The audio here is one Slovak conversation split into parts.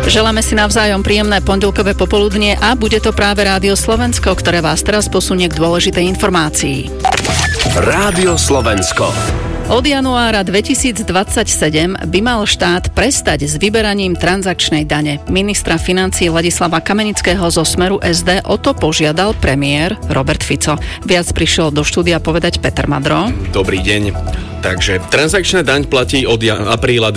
Želáme si navzájom príjemné pondelkové popoludnie a bude to práve Rádio Slovensko, ktoré vás teraz posunie k dôležitej informácii. Rádio Slovensko. Od januára 2027 by mal štát prestať s vyberaním transakčnej dane. Ministra financií Ladislava Kamenického zo Smeru SD o to požiadal premiér Robert Fico. Viac prišiel do štúdia povedať Peter Madro. Dobrý deň. Takže transakčná daň platí od apríla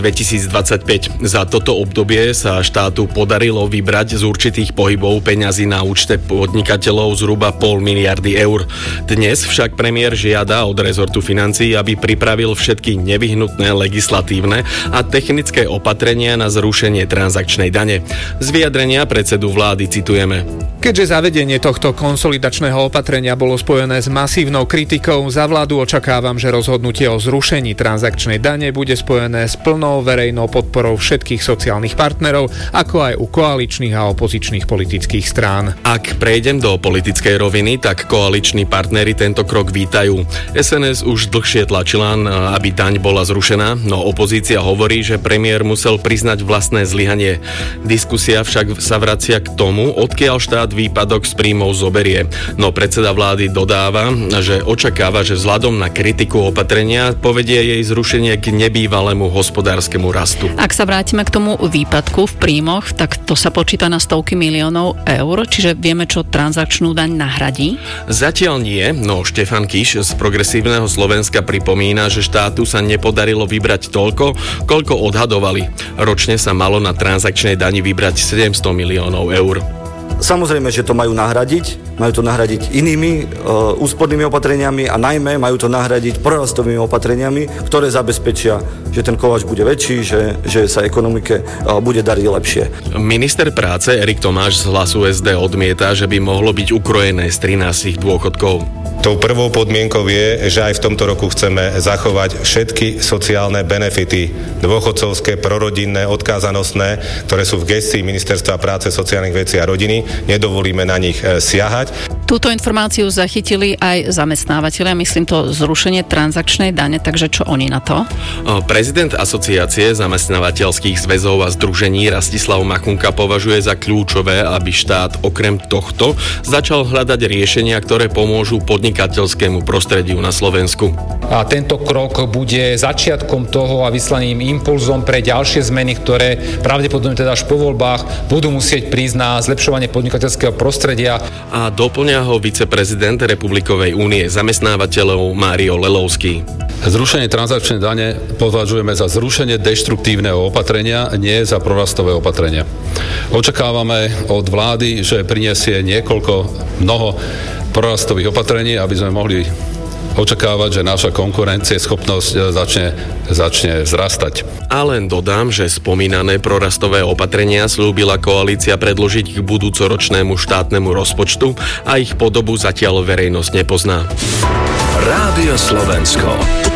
2025. Za toto obdobie sa štátu podarilo vybrať z určitých pohybov peňazí na účte podnikateľov zhruba 0,5 miliardy eur. Dnes však premiér žiada od rezortu financií, aby pripravil všetky nevyhnutné legislatívne a technické opatrenia na zrušenie transakčnej dane. Z vyjadrenia predsedu vlády citujeme. Keďže zavedenie tohto konsolidačného opatrenia bolo spojené s masívnou kritikou, za vládu očakávam, že rozhodnutie o zrušení transakčnej dane bude spojené s plnou verejnou podporou všetkých sociálnych partnerov, ako aj u koaličných a opozičných politických strán. Ak prejdem do politickej roviny, tak koaliční partneri tento krok vítajú. SNS už dlhšie tlačila, aby daň bola zrušená, no opozícia hovorí, že premiér musel priznať vlastné zlyhanie. Diskusia však sa vracia k tomu, odkiaľ štát výpadok z príjmov zoberie. No predseda vlády dodáva, že očakáva, že vzhľadom na kritiku opatrenia povedie jej zrušenie k nebývalému hospodárskemu rastu. Ak sa vrátime k tomu výpadku v príjmoch, tak to sa počíta na stovky miliónov eur, čiže vieme, čo transakčnú daň nahradí? Zatiaľ nie, no Štefan Kiš z Progresívneho Slovenska pripomína, že štátu sa nepodarilo vybrať toľko, koľko odhadovali. Ročne sa malo na transakčnej dani vybrať 700 miliónov eur. Samozrejme, že to majú to nahradiť inými úspornými opatreniami a najmä majú to nahradiť prorastovými opatreniami, ktoré zabezpečia, že ten koláč bude väčší, že sa ekonomike bude dariť lepšie. Minister práce Erik Tomáš z Hlasu SD odmieta, že by mohlo byť ukrojené z 13 dôchodkov. Tou prvou podmienkou je, že aj v tomto roku chceme zachovať všetky sociálne benefity, dôchodcovské, prorodinné, odkázanostné, ktoré sú v gestii Ministerstva práce, sociálnych vecí a rodiny. Nedovolíme na nich siahať. Túto informáciu zachytili aj zamestnávateľia, myslím to zrušenie transakčnej dane, takže čo oni na to? Prezident Asociácie zamestnávateľských zväzov a združení Rastislav Machunka považuje za kľúčové, aby štát okrem tohto začal hľadať riešenia, ktoré pomôžu podnikateľskému prostrediu na Slovensku. A tento krok bude začiatkom toho a vyslaným impulzom pre ďalšie zmeny, ktoré pravdepodobne teda až po voľbách budú musieť prísť na zlepšovanie podnikateľského prostredia. A doplňa ho viceprezident Republikovej únie zamestnávateľov Mário Lelovský. Zrušenie transakčnej dane považujeme za zrušenie deštruktívneho opatrenia, nie za prorastové opatrenia. Očakávame od vlády, že prinesie mnoho prorastových opatrení, aby sme mohli očakávať, že naša konkurencieschopnosť začne vzrastať. A len dodám, že spomínané prorastové opatrenia slúbila koalícia predložiť k budúcoročnému štátnemu rozpočtu a ich podobu zatiaľ verejnosť nepozná. Rádio Slovensko.